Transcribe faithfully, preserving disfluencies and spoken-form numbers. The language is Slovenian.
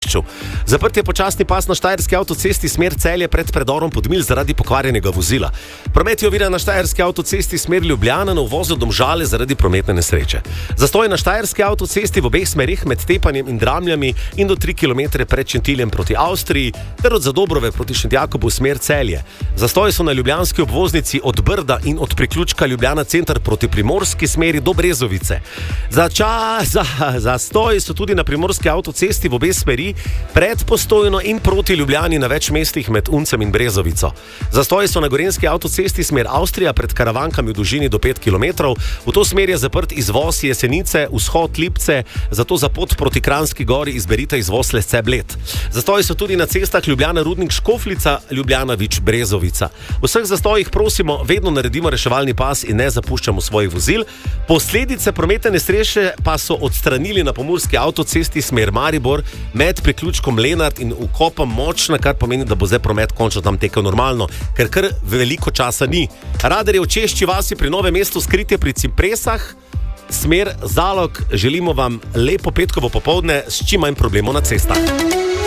križišču. Zaprt je počasni pas na štajerski avtocesti smer Celje pred predorom Podmilj zaradi pokvarjenega vozila. Promet je oviran na štajerski avtocesti smer Ljubljana na uvozu Domžale zaradi prometne nesreče. Zastoj na štajerski avtocesti v obeh smerih med Tepanjem in Dramljami in do tri kilometre pred Šentiljem proti Avstriji ter od Zadobrove proti Šentjakobu smer Celje. Zastoji so na ljubljanski obvoznici od Brda in od priključka Ljubljana center proti primorski smeri do Brezovice. Za čas, za, zastoji so tudi na primorski avtocesti v obe smeri pred Postojno in proti Ljubljani na več mestih med Uncem in Brezovico. Zastoji so na gorenjski avtocesti smer Avstrija pred Karavankami v dolžini do pet kilometrov. V to smer je zaprt izvoz Jesenice, vzhod Lipce, zato za pot proti Kranjski Gori izberite izvoz Lesce Bled. Zastoji so tudi na cestah Ljubljana Rudnik Škofljica, Ljubljana Vič Brezovica. V vseh zastojih prosimo, vedno naredimo reševalni pas in ne zapuščamo svojih vozil. Posledice prometne nesreče pa so odstranili na pomurski avtocesti smer Maribor med priključkom Lenart in vkopom Močna, kar pomeni, da bo zdaj promet končno tam tekel normalno, ker kar veliko časa ni. Radar je v Češči vasi pri Novem mestu, skritje pri Cipresah, smer Zalog. Želimo vam lepo petkovo popoldne s čim manj problemov na cestah.